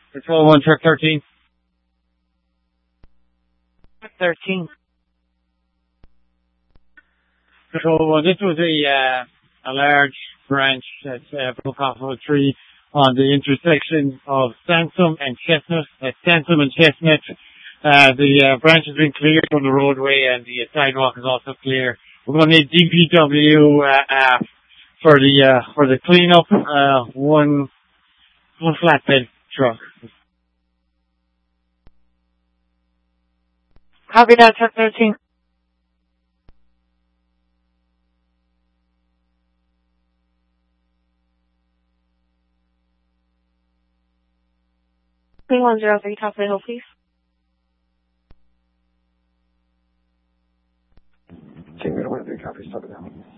Control 1, truck 13. 13. Control 1, this was a large branch that broke off Road 3 on the intersection of Sansom and Chestnut. At Sansom and Chestnut, the branch has been cleared from the roadway and the sidewalk is also clear. We're going to need DPW for the cleanup. One flatbed truck. Copy that, truck 13. Clean 103, top of the hill, please. King 103, copy, stop it now.